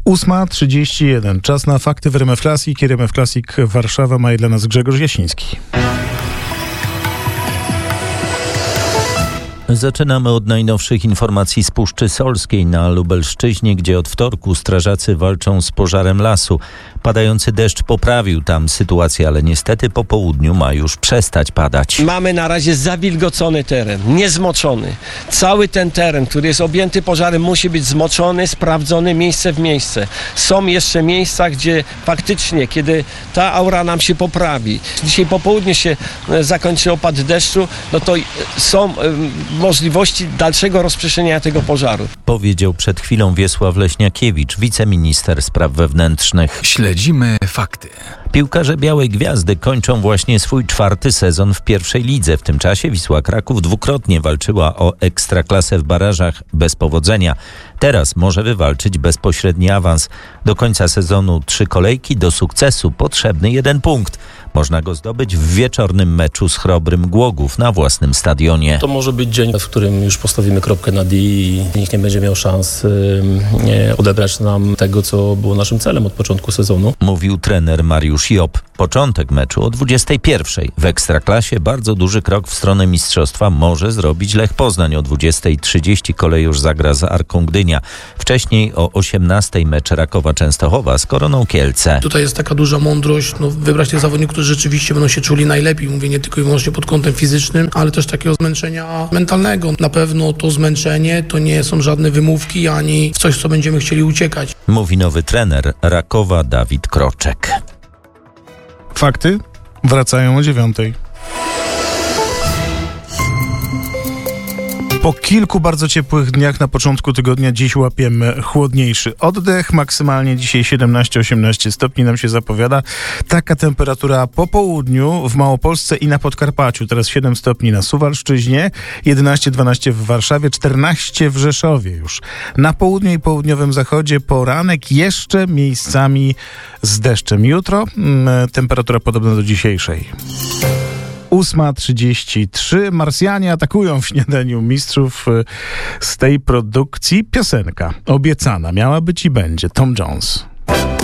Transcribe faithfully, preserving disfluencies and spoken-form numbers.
ósma trzydzieści jeden. Czas na fakty w R M F Classic. R M F Classic Warszawa ma je dla nas Grzegorz Jasiński. Zaczynamy od najnowszych informacji z Puszczy Solskiej na Lubelszczyźnie, gdzie od wtorku strażacy walczą z pożarem lasu. Padający deszcz poprawił tam sytuację, ale niestety po południu ma już przestać padać. Mamy na razie zawilgocony teren, niezmoczony. Cały ten teren, który jest objęty pożarem, musi być zmoczony, sprawdzony miejsce w miejsce. Są jeszcze miejsca, gdzie faktycznie, kiedy ta aura nam się poprawi, dzisiaj po południu się zakończy opad deszczu, no to są możliwości dalszego rozprzestrzeniania tego pożaru. Powiedział przed chwilą Wiesław Leśniakiewicz, wiceminister spraw wewnętrznych. Śledzimy fakty. Piłkarze Białej Gwiazdy kończą właśnie swój czwarty sezon w pierwszej lidze. W tym czasie Wisła Kraków dwukrotnie walczyła o ekstraklasę w barażach bez powodzenia. Teraz może wywalczyć bezpośredni awans. Do końca sezonu trzy kolejki, do sukcesu potrzebny jeden punkt. Można go zdobyć w wieczornym meczu z Chrobrym Głogów na własnym stadionie. To może być dzień, w którym już postawimy kropkę na D i nikt nie będzie miał szans yy, odebrać nam tego, co było naszym celem od początku sezonu. Mówił trener Mariusz Job. Początek meczu o dwudziestej pierwszej. W Ekstraklasie bardzo duży krok w stronę mistrzostwa może zrobić Lech Poznań. O dwudziestej trzydzieści kolej już zagra z Arką Gdynia. Wcześniej o osiemnastej mecz Rakowa Częstochowa z Koroną Kielce. Tutaj jest taka duża mądrość, no, wybrać tych zawodników, którzy rzeczywiście będą się czuli najlepiej. Mówię nie tylko i wyłącznie pod kątem fizycznym, ale też takiego zmęczenia mentalnego. Na pewno to zmęczenie to nie są żadne wymówki, ani w coś, co będziemy chcieli uciekać. Mówi nowy trener Rakowa Dawid Kroczek. Fakty wracają o dziewiątej. Po kilku bardzo ciepłych dniach na początku tygodnia dziś łapiemy chłodniejszy oddech. Maksymalnie dzisiaj siedemnaście osiemnaście stopni nam się zapowiada. Taka temperatura po południu w Małopolsce i na Podkarpaciu. Teraz siedem stopni na Suwalszczyźnie, jedenaście dwanaście w Warszawie, czternaście w Rzeszowie już. Na południu i południowym zachodzie poranek jeszcze miejscami z deszczem. Jutro mm, temperatura podobna do dzisiejszej. ósma trzydzieści trzy. Marsjanie atakują w śniadaniu mistrzów. Z tej produkcji piosenka obiecana miała być i będzie. Tom Jones.